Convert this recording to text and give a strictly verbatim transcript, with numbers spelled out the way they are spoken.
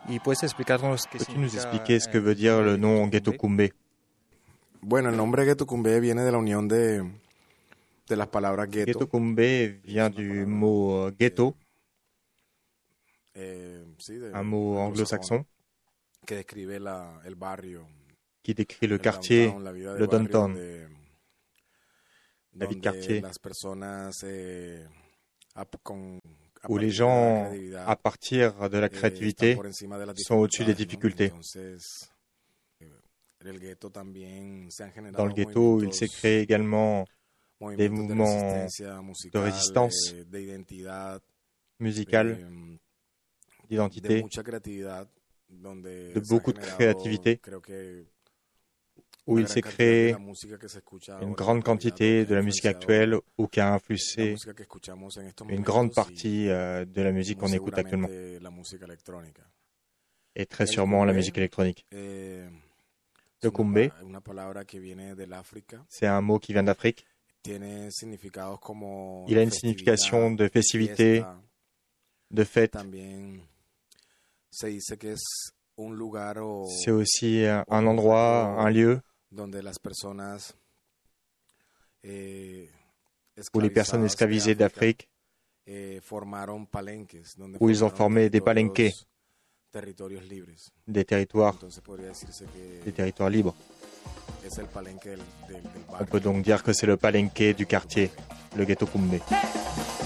¿Y puedes explicarnos qué Peux-tu nous significa expliquer ce que eh, veut dire le nom Ghetto Ghetto Kumbé? Kumbé? Bueno, el nombre Ghetto Kumbé viene de la unión de, de las palabras ghetto, Ghetto Kumbé vient du mot euh, ghetto, eh, sí, de un mot anglo-saxon que describe la, el barrio, qui décrit le el quartier, downtown, la vida de le barrio, downtown, donde, la vie de donde quartier, las personas eh, ap- con, a où les partir de la gens, creatividad, à partir de la eh, están créativité, por encima de las sont au-dessus des dificultades, ¿no? difficultés. Entonces, eh, el ghetto también se han generado Dans le ghetto, il s'est créé également des movimientos de mouvements resistencia musical, résistance eh, de identidad, musicale, eh, de d'identité, mucha creatividad, donde de se ha beaucoup de generado, créativité, creo que où una il gran s'est cantidad de créé la música que se escucha une ahora en grande la quantité actualidad, de la que ha musique influenciado actuelle ou qui a la influencé música que escuchamos en estos une grande momentos y partie euh, de la musique muy qu'on écoute actuellement, seguramente la música electrónica. et très El sûrement la kumbé, musique électronique. eh, es Le una, kumbé, pa- una palabra que viene del África, c'est un mot qui vient d'Afrique. tiene significados como Il a une signification festividad, de festivité, fiesta. de fête. También se dice que es un lugar o C'est aussi un un endroit, un lieu donde las personas eh, où les personnes esclavizadas esclavisées de África, d'Afrique, eh, formaron palenques, donde où ils ont formaron formé des territorios- palenqués, territorios libres. des territoires, Entonces podría decirse que des territoires libres. es el palenque del, del, del On barrio. peut donc dire que c'est le palenqué du quartier, le ghetto Kumbé.